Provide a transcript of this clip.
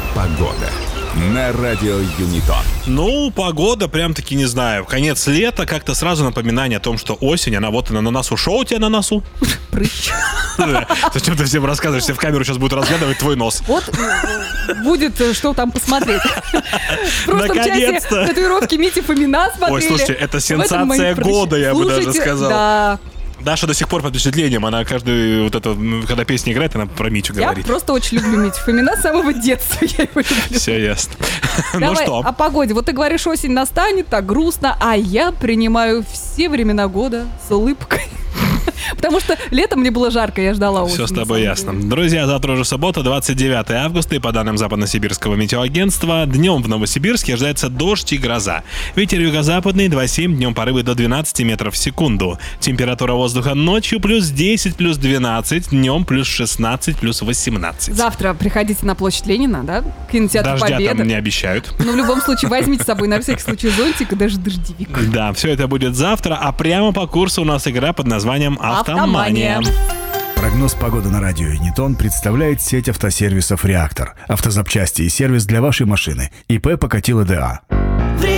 Погода на радио Юнитон. Ну, погода, прям-таки не знаю. Конец лета, как-то сразу напоминание о том, что осень, она вот она на носу. Шо у тебя на носу? Прыщ. Зачем ты всем рассказываешь? Все в камеру сейчас будут разглядывать твой нос. Вот будет что там посмотреть. В прошлом часе татуировки Мити Фомина смотрели. Ой, слушайте, это сенсация года, я бы даже сказал. Да. Даша до сих пор под впечатлением. Она каждую вот эту, когда песня играет, она про Митю говорит. Я просто очень люблю Митю Фомина с самого детства. Я его люблю. Все ясно. Ну Давай что? о погоде. Вот ты говоришь, осень настанет, так грустно, а я принимаю все времена года с улыбкой. Потому что летом мне было жарко, я ждала осень. Все с тобой ясно. Друзья, завтра уже суббота, 29 августа, и по данным Западно-Сибирского метеоагентства, днем в Новосибирске ожидается дождь и гроза. Ветер юго-западный 2,7, днем порывы до 12 метров в секунду. Температура воздуха ночью плюс 10, плюс 12, днем плюс 16, плюс 18. Завтра приходите на площадь Ленина, да? Кинотеатр Дождя Победы. там не обещают. Но в любом случае возьмите с собой на всякий случай зонтик и даже дождевик. Да, все это будет завтра, а прямо по курсу у нас игра под названием «Автомания». Прогноз погоды на радио Юнитон представляет сеть автосервисов «Реактор». Автозапчасти и сервис для вашей машины. ИП Покатило ДА.